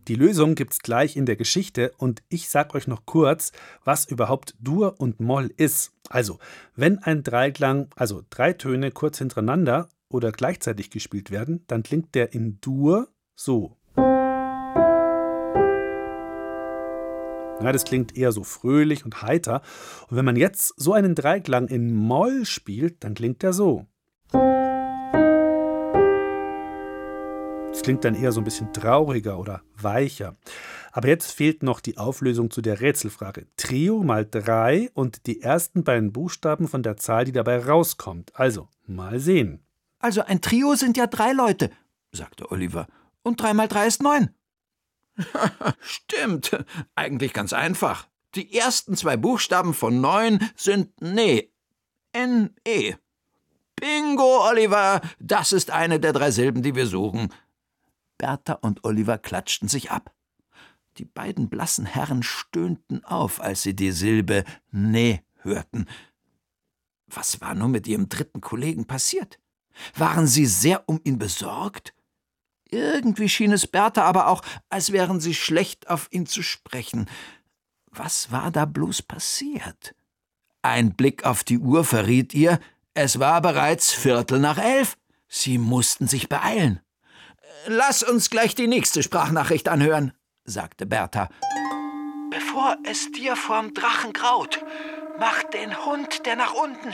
Die Lösung gibt's gleich in der Geschichte und ich sag euch noch kurz, was überhaupt Dur und Moll ist. Also, wenn ein Dreiklang, also 3 Töne kurz hintereinander oder gleichzeitig gespielt werden, dann klingt der in Dur so. Ja, das klingt eher so fröhlich und heiter. Und wenn man jetzt so einen Dreiklang in Moll spielt, dann klingt der so. Das klingt dann eher so ein bisschen trauriger oder weicher. Aber jetzt fehlt noch die Auflösung zu der Rätselfrage. Trio mal 3 und die ersten beiden Buchstaben von der Zahl, die dabei rauskommt. Also, mal sehen. Also ein Trio sind ja 3 Leute, sagte Oliver. Und 3 mal 3 ist 9. Stimmt, eigentlich ganz einfach. Die ersten 2 Buchstaben von 9 sind Ne. N-E. Bingo, Oliver, das ist eine der 3 Silben, die wir suchen. Bertha und Oliver klatschten sich ab. Die beiden blassen Herren stöhnten auf, als sie die Silbe Ne hörten. Was war nun mit ihrem dritten Kollegen passiert? Waren sie sehr um ihn besorgt? Irgendwie schien es Bertha aber auch, als wären sie schlecht auf ihn zu sprechen. Was war da bloß passiert? Ein Blick auf die Uhr verriet ihr, es war bereits 11:15. Sie mussten sich beeilen. »Lass uns gleich die nächste Sprachnachricht anhören«, sagte Bertha. »Bevor es dir vorm Drachen graut, mach den Hund, der nach unten